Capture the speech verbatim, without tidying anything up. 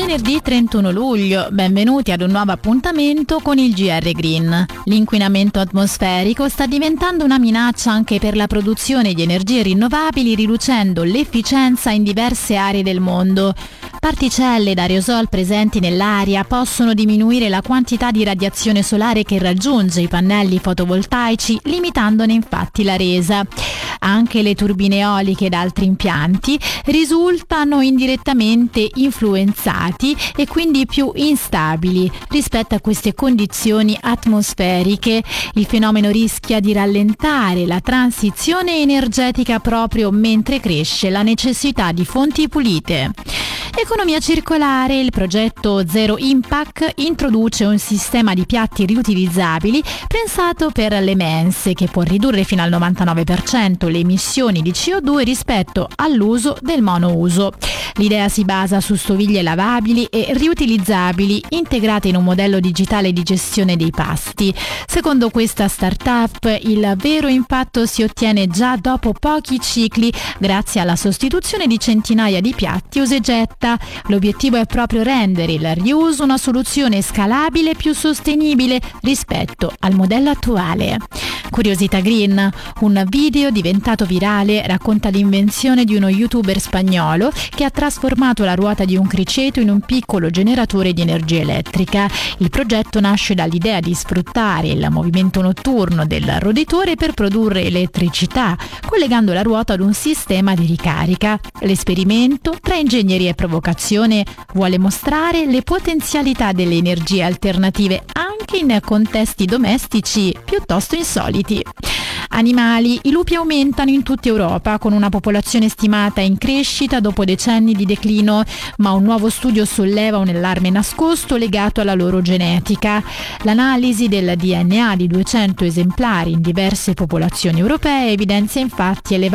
venerdì trentuno luglio, benvenuti ad un nuovo appuntamento con il G R Green. L'inquinamento atmosferico sta diventando una minaccia anche per la produzione di energie rinnovabili, riducendo l'efficienza in diverse aree del mondo. Particelle ed aerosol presenti nell'aria possono diminuire la quantità di radiazione solare che raggiunge i pannelli fotovoltaici, limitandone infatti la resa. Anche le turbine eoliche ed altri impianti risultano indirettamente influenzati e quindi più instabili rispetto a queste condizioni atmosferiche. Il fenomeno rischia di rallentare la transizione energetica proprio mentre cresce la necessità di fonti pulite. Economia circolare. Il progetto Zero Impact introduce un sistema di piatti riutilizzabili pensato per le mense che può ridurre fino al novantanove per cento le emissioni di C O due rispetto all'uso del monouso. L'idea si basa su stoviglie lavabili e riutilizzabili integrate in un modello digitale di gestione dei pasti. Secondo questa startup, il vero impatto si ottiene già dopo pochi cicli grazie alla sostituzione di centinaia di piatti usa e getta. L'obiettivo è proprio rendere il riuso una soluzione scalabile e più sostenibile rispetto al modello attuale. Curiosità Green. Un video diventato virale racconta l'invenzione di uno youtuber spagnolo che ha trasformato la ruota di un criceto in un piccolo generatore di energia elettrica. Il progetto nasce dall'idea di sfruttare il movimento notturno del roditore per produrre elettricità, collegando la ruota ad un sistema di ricarica. L'esperimento, tra ingegneria e provocazione, vuole mostrare le potenzialità delle energie alternative anche in contesti domestici piuttosto insoliti. Animali. I lupi aumentano in tutta Europa con una popolazione stimata in crescita dopo decenni di declino, ma un nuovo studio solleva un allarme nascosto legato alla loro genetica. L'analisi del D N A di duecento esemplari in diverse popolazioni europee evidenzia infatti elevati